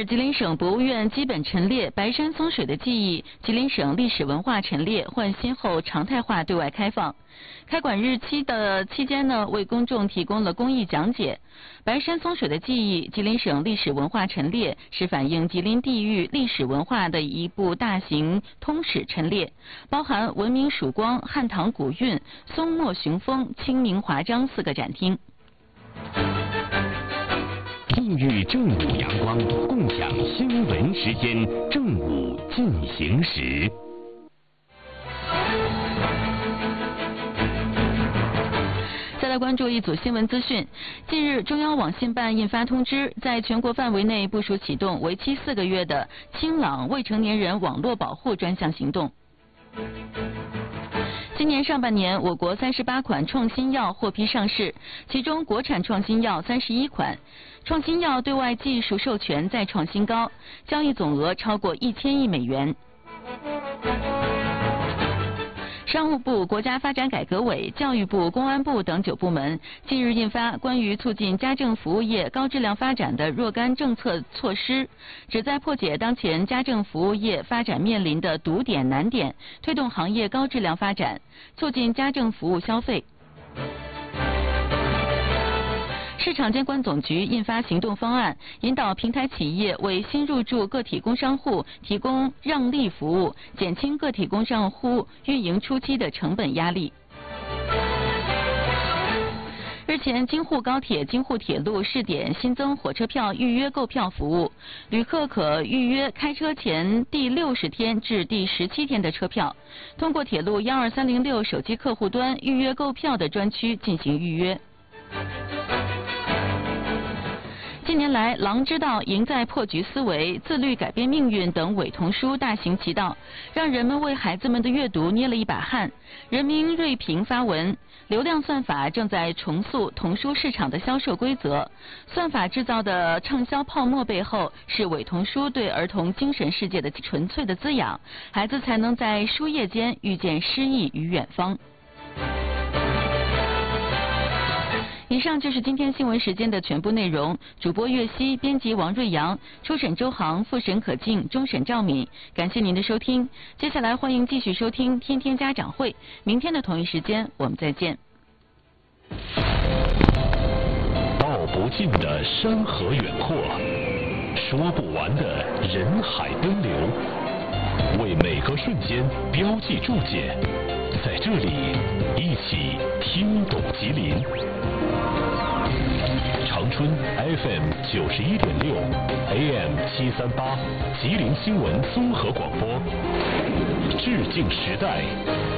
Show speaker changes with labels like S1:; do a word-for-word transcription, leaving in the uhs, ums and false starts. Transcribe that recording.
S1: 日，吉林省博物院基本陈列白山松水的记忆吉林省历史文化陈列换新后常态化对外开放。开馆日期的期间呢，为公众提供了公益讲解。白山松水的记忆吉林省历史文化陈列是反映吉林地域历史文化的一部大型通史陈列，包含文明曙光、汉唐古韵、松墨雄风、清明华章四个展厅。
S2: 孕育正午阳光，共享新闻时间，正午进行时。
S1: 再来关注一组新闻资讯。近日，中央网信办印发通知，在全国范围内部署启动为期四个月的清朗未成年人网络保护专项行动。今年上半年，我国三十八款创新药获批上市，其中国产创新药三十一款，创新药对外技术授权再创新高，交易总额超过一千亿美元。商务部、国家发展改革委、教育部、公安部等九部门近日印发关于促进家政服务业高质量发展的若干政策措施，旨在破解当前家政服务业发展面临的堵点难点，推动行业高质量发展，促进家政服务消费。市场监管总局印发行动方案，引导平台企业为新入驻个体工商户提供让利服务，减轻个体工商户运营初期的成本压力。日前，京沪高铁、京沪铁路试点新增火车票预约购票服务，旅客可预约开车前第六十天至第十七天的车票，通过铁路幺二三零六手机客户端预约购票的专区进行预约。近年来，狼之道赢在破局思维、自律改变命运等伪童书大行其道，让人们为孩子们的阅读捏了一把汗。人民锐评发文，流量算法正在重塑童书市场的销售规则，算法制造的畅销泡沫背后是伪童书对儿童精神世界的纯粹的滋养，孩子才能在书页间遇见诗意与远方。以上就是今天新闻时间的全部内容。主播岳西，编辑王瑞阳，初审周航，复审可敬，终审赵敏。感谢您的收听，接下来欢迎继续收听天天家长会。明天的同一时间我们再见。
S2: 道不尽的山河远阔，说不完的人海奔流，为每个瞬间标记注解，在这里一起听懂吉林。长春 F M 九十一点六 A M 七三八，吉林新闻综合广播，致敬时代。